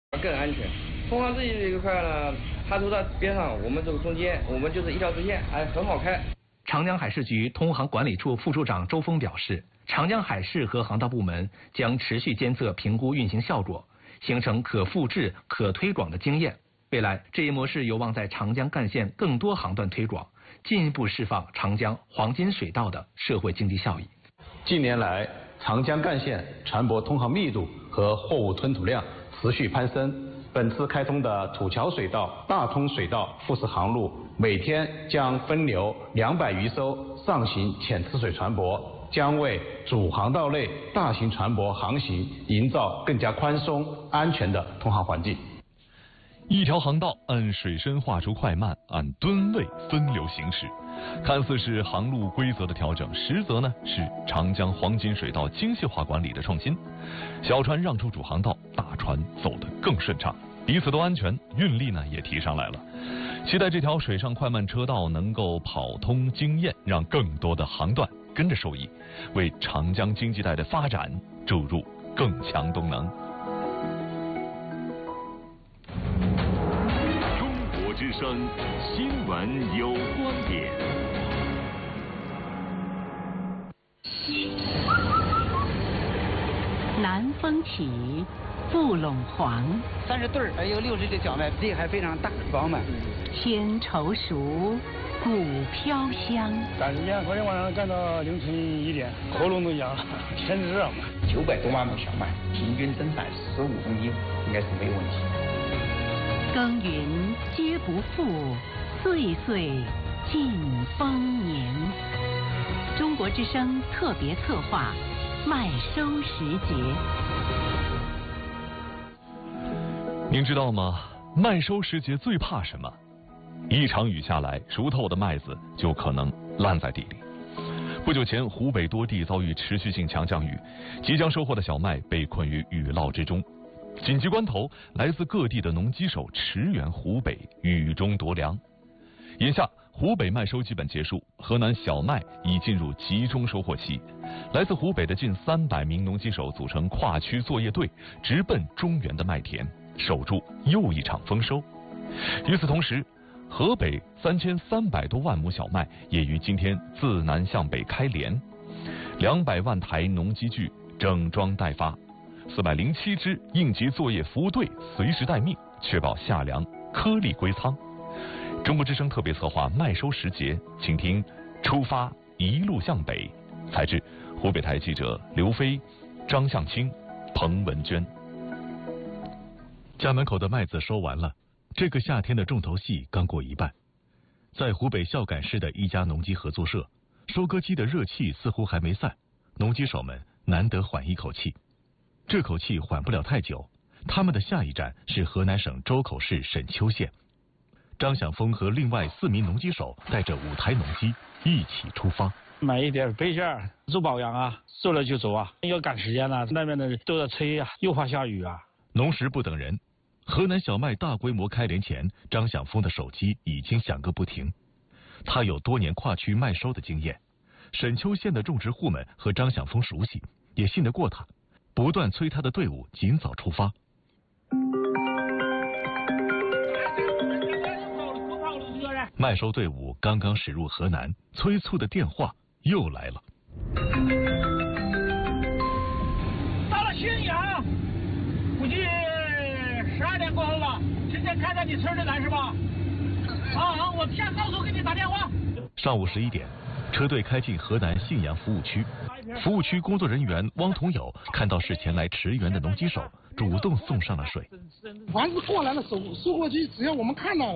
更安全。通航这一块呢，它都在边上，我们走中间，我们就是一条直线，很好开。 长江海事局通航管理处副处长周峰表示，长江海事和航道部门将持续监测评估运行效果，形成可复制、可推广的经验。未来这一模式有望在长江干线更多航段推广，进一步释放长江黄金水道的社会经济效益。 近年来，长江干线船舶通航密度和货物吞吐量持续攀升。本次开通的土桥水道、大通水道复式航路，每天将分流200余艘上行浅次水船舶，将为主航道内大型船舶航行营造更加宽松、安全的通航环境。 一条航道按水深划出快慢，按吨位分流行驶，看似是航路规则的调整，实则呢是长江黄金水道精细化管理的创新。小船让出主航道，大船走得更顺畅，彼此都安全，运力呢也提上来了。期待这条水上快慢车道能够跑通经验，让更多的航段跟着受益，为长江经济带的发展注入更强动能。 之声新闻有观点。 南风起，布陇黄 ，30对还有60个脚麦，这还非常大饱满。 天稠熟，谷飘香。 赶时间，昨天晚上干到凌晨1点，喉咙都痒了，天热嘛。 900多万亩小麦，平均增产15公斤，应该是没有问题。 耕耘皆不负，岁岁尽丰年。中国之声特别策划麦收时节。 您知道吗？麦收时节最怕什么？一场雨下来，熟透的麦子就可能烂在地里。不久前，湖北多地遭遇持续性强降雨，即将收获的小麦被困于雨涝之中。紧急关头，来自各地的农机手驰援湖北，雨中夺粮。眼下，湖北麦收基本结束，河南小麦已进入集中收获期。来自湖北的近300名农机手组成跨区作业队，直奔中原的麦田，守住又一场丰收。与此同时，河北3300多万亩小麦也于今天自南向北开镰，200万台农机具整装待发。407支应急作业服务队随时待命，确保夏粮颗粒归仓。中国之声特别策划麦收时节，请听出发一路向北。采自湖北台记者刘飞、张向清、彭文娟。 家门口的麦子收完了，这个夏天的重头戏刚过一半。在湖北孝感市的一家农机合作社，收割机的热气似乎还没散，农机手们难得缓一口气。这口气缓不了太久，他们的下一站是河南省周口市沈丘县。张晓峰和另外4名农机手带着5台农机一起出发， 买一点备件，做保养啊，做了就走啊，要赶时间了，那边的都在催啊，又怕下雨啊。 农时不等人，河南小麦大规模开镰前，张晓峰的手机已经响个不停。他有多年跨区麦收的经验，沈丘县的种植户们和张晓峰熟悉，也信得过他，不断催他的队伍尽早出发。麦收队伍刚刚驶入河南，催促的电话又来了。 到了浔阳，估计12点过后了。今天开在你村里来是吧？好，我下高速给你打电话。 上午11点，车队开进河南信阳服务区。服务区工作人员汪同友看到是前来驰援的农机手，主动送上了水。 凡是过来的收获机，只要我们看到了。